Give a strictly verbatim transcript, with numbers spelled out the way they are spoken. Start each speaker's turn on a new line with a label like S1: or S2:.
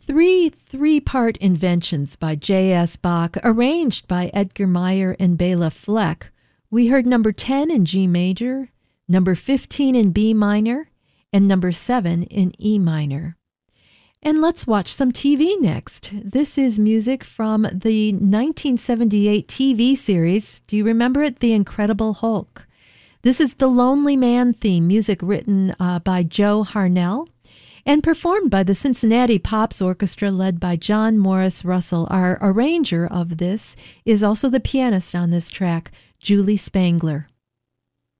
S1: Three three-part inventions by J S. Bach, arranged by Edgar Meyer and Bela Fleck. We heard number ten in G major, number fifteen in B minor, and number seven in E minor. And let's watch some T V next. This is music from the nineteen seventy-eight T V series. Do you remember it? The Incredible Hulk. This is the Lonely Man theme, music written uh, by Joe Harnell and performed by the Cincinnati Pops Orchestra led by John Morris Russell. Our arranger of this is also the pianist on this track, Julie Spangler.